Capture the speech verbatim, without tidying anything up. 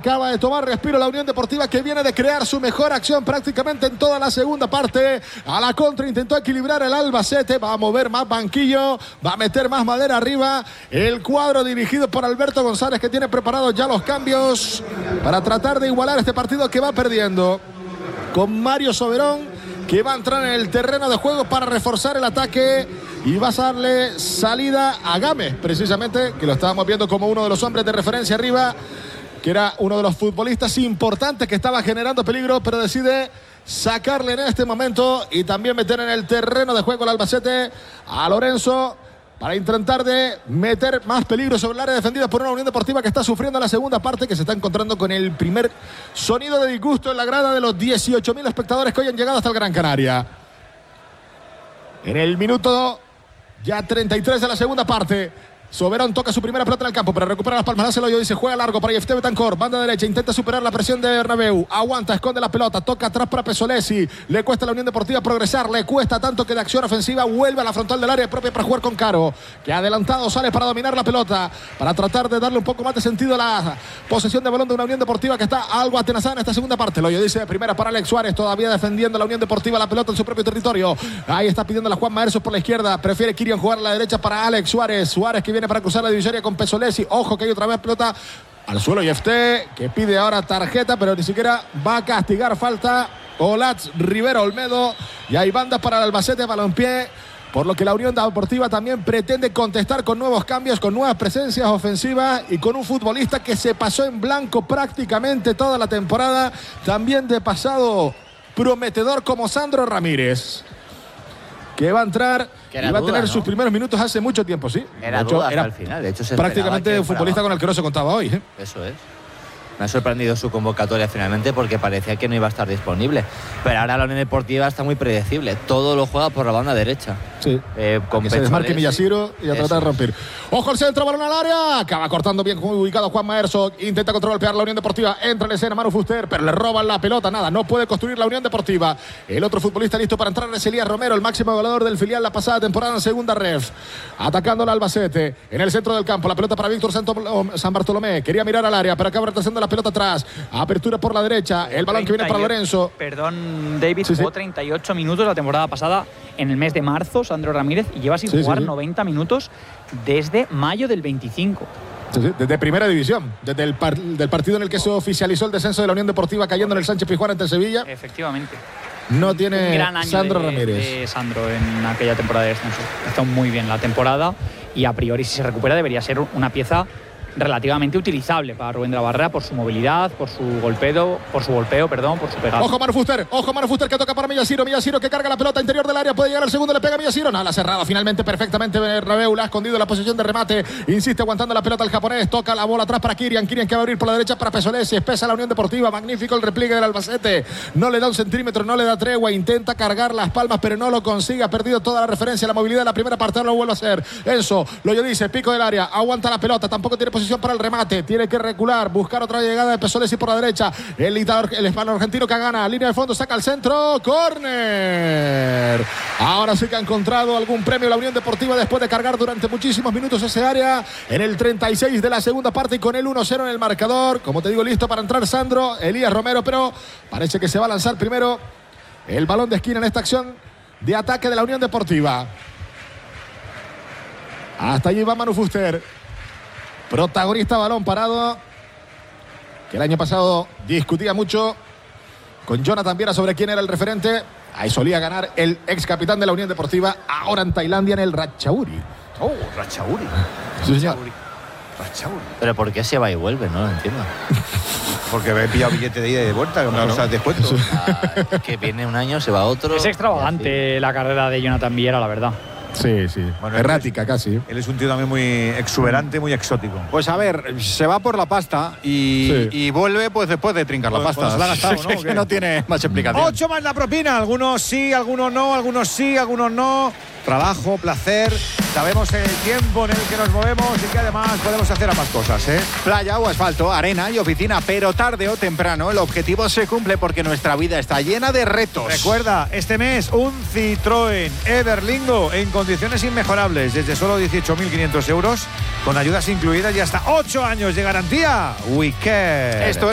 Acaba de tomar respiro la Unión Deportiva, que viene de crear su mejor acción prácticamente en toda la segunda parte. A la contra intentó equilibrar el Albacete. Va a mover más banquillo, va a meter más madera arriba. El cuadro dirigido por Alberto González, que tiene preparados ya los cambios para tratar de igualar este partido que va perdiendo. Con Mario Soberón, que va a entrar en el terreno de juego para reforzar el ataque. Y va a darle salida a Gámez, precisamente, que lo estábamos viendo como uno de los hombres de referencia arriba, que era uno de los futbolistas importantes que estaba generando peligro, pero decide sacarle en este momento y también meter en el terreno de juego el Albacete a Lorenzo, para intentar de meter más peligro sobre el área defendida por una Unión Deportiva que está sufriendo en la segunda parte, que se está encontrando con el primer sonido de disgusto en la grada de los dieciocho mil espectadores que hoy han llegado hasta el Gran Canaria. En el minuto ya treinta y tres de la segunda parte, Soberón toca su primera pelota en el campo, pero recupera las palmas, hace el hoyo, dice, juega largo para Yefté Betancor, banda derecha, intenta superar la presión de Bernabéu, aguanta, esconde la pelota, toca atrás para Pesolesi, le cuesta a la Unión Deportiva progresar, le cuesta tanto que de acción ofensiva vuelve a la frontal del área propia para jugar con Caro, que adelantado sale para dominar la pelota, para tratar de darle un poco más de sentido a la posesión de balón de una Unión Deportiva que está algo atenazada en esta segunda parte. El hoyo dice de primera para Alex Suárez, todavía defendiendo la Unión Deportiva la pelota en su propio territorio, ahí está pidiendo la Juan Maersos por la izquierda, prefiere Kirian jugar a la derecha para Alex Suárez, Suárez que viene para cruzar la divisoria con Pesolesi, ojo que hay otra vez pelota al suelo. Yefté, que pide ahora tarjeta, pero ni siquiera va a castigar falta Olatz Rivero Olmedo, y hay bandas para el Albacete Balompié, por lo que la Unión Deportiva también pretende contestar con nuevos cambios, con nuevas presencias ofensivas y con un futbolista que se pasó en blanco prácticamente toda la temporada, también de pasado prometedor como Sandro Ramírez, que va a entrar y va duda, a tener ¿no? sus primeros minutos hace mucho tiempo, sí. Era de hecho, duda hasta era el final. De hecho, se prácticamente un futbolista fuera con el que no se contaba hoy, ¿eh? Eso es. Me ha sorprendido su convocatoria finalmente, porque parecía que no iba a estar disponible. Pero ahora la Unión Deportiva está muy predecible. Todo lo juega por la banda derecha. Sí. Eh, con que se desmarque Millasiro y a Eso tratar de es. romper. Ojo el centro, balón al área. Acaba cortando bien ubicado Juan Maerso. Intenta contragolpear la Unión Deportiva. Entra en escena Manu Fuster, pero le roban la pelota. Nada, no puede construir la Unión Deportiva. El otro futbolista listo para entrar es Elías Romero, el máximo goleador del filial la pasada temporada en segunda ref. Atacando al Albacete. En el centro del campo, la pelota para Víctor Santo, San Bartolomé. Quería mirar al área, pero acaba retrasando la pelota atrás. Apertura por la derecha. El balón que viene para Lorenzo. Perdón, David, Sí, sí. jugó treinta y ocho minutos la temporada pasada en el mes de marzo, Sandro Ramírez, y lleva sin Sí, jugar sí. noventa minutos desde mayo del veinticinco. Sí, sí, desde primera división, desde el par del partido en el que se oficializó el descenso de la Unión Deportiva cayendo en el Sánchez Pizjuán ante el Sevilla. Efectivamente. No Un tiene gran año Sandro de, Ramírez. de Sandro en aquella temporada de descenso. Está muy bien la temporada y a priori, si se recupera, debería ser una pieza relativamente utilizable para Rubén de la Barrera por su movilidad, por su golpeo, por su golpeo, perdón, por su pegada. Ojo Manu Fuster, ojo Manu Fuster que toca para Millasiro, Millasiro que carga la pelota interior del área, puede llegar al segundo, le pega a Millasiro, nada, la cerrada finalmente perfectamente Bernabéu, la ha escondido la posición de remate, insiste aguantando la pelota el japonés, toca la bola atrás para Kirian, Kirian que va a abrir por la derecha para Pesolesi, espesa la Unión Deportiva, magnífico el repliegue del Albacete, no le da un centímetro, no le da tregua, intenta cargar las palmas pero no lo consigue, ha perdido toda la referencia, la movilidad de la primera parte, ahora lo vuelve a hacer, Enzo, lo yo dice, pico del área, aguanta la pelota, tampoco tiene posición para el remate, tiene que recular, buscar otra llegada de Pesolesi por la derecha, el, el hispano argentino que gana, línea de fondo, saca el centro, córner. Ahora sí que ha encontrado algún premio la Unión Deportiva después de cargar durante muchísimos minutos ese área, en el treinta y seis de la segunda parte y con el uno cero en el marcador, como te digo, listo para entrar Sandro, Elías Romero, pero parece que se va a lanzar primero el balón de esquina en esta acción de ataque de la Unión Deportiva. Hasta allí va Manu Fuster. Protagonista, balón parado, que el año pasado discutía mucho con Jonathan Viera sobre quién era el referente. Ahí solía ganar el ex capitán de la Unión Deportiva, ahora en Tailandia en el Ratchaburi. Oh, Ratchaburi. Sí, señor. Ratchaburi. Pero ¿por qué se va y vuelve? No lo entiendo. Porque me he pillado billete de ida y de vuelta, con Claro. cosas de descuento. Ah, que viene un año, se va otro. Es extravagante la carrera de Jonathan Viera, la verdad. Sí, sí. Bueno, errática casi. Él es un tío también muy exuberante, muy exótico. Pues a ver, se va por la pasta y, Sí. y vuelve pues después de trincar la Pues- pasta. pues se la ha gastado, Es ¿no? que ¿O qué? no tiene más explicación. Ocho más la propina, algunos sí, algunos no, algunos sí, algunos no. Trabajo, placer, sabemos el tiempo en el que nos movemos y que además podemos hacer ambas cosas, ¿eh? Playa o asfalto, arena y oficina, pero tarde o temprano el objetivo se cumple porque nuestra vida está llena de retos. Recuerda, este mes un Citroën Everlingo en condiciones inmejorables, desde solo dieciocho mil quinientos euros, con ayudas incluidas y hasta ocho años de garantía. We care. Esto es